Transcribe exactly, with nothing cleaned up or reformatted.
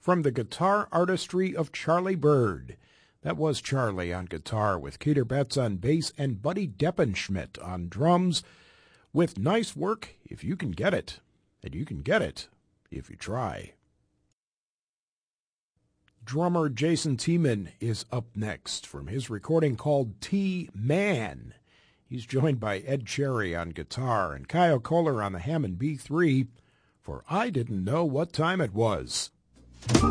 from the guitar artistry of Charlie Bird. That was Charlie on guitar, with Keter Betts on bass and Buddy Deppenschmidt on drums, with Nice Work If You Can Get It. And you can get it if you try. Drummer Jason Tiemann is up next from his recording called T-Man. He's joined by Ed Cherry on guitar and Kyle Kohler on the Hammond B three for I Didn't Know What Time It Was.